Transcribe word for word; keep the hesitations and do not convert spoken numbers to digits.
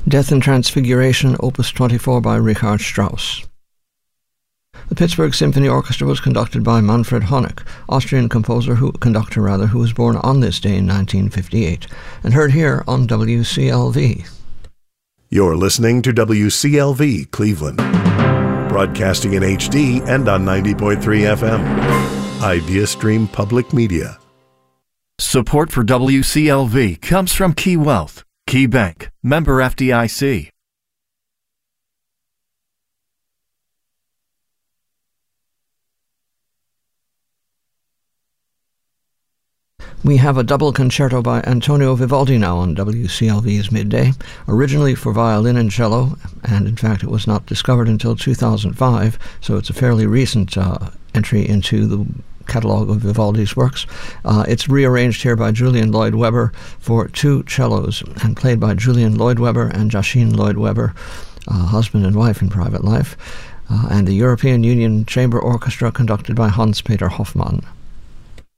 Death and Transfiguration, Opus twenty-four by Richard Strauss. The Pittsburgh Symphony Orchestra was conducted by Manfred Honeck, Austrian composer, who conductor rather, who was born on this day in nineteen fifty-eight, and heard here on W C L V. You're listening to W C L V Cleveland, broadcasting in H D and on ninety point three F M. IdeaStream Public Media. Support for W C L V comes from Key Wealth, Key Bank, member F D I C. We have a double concerto by Antonio Vivaldi now on W C L V's Midday, originally for violin and cello, and in fact it was not discovered until two thousand five, so it's a fairly recent uh, entry into the catalogue of Vivaldi's works. Uh, it's rearranged here by Julian Lloyd Webber for two cellos, and played by Julian Lloyd Webber and Joachim Lloyd Webber, uh, husband and wife in private life, uh, and the European Union Chamber Orchestra conducted by Hans-Peter Hoffmann.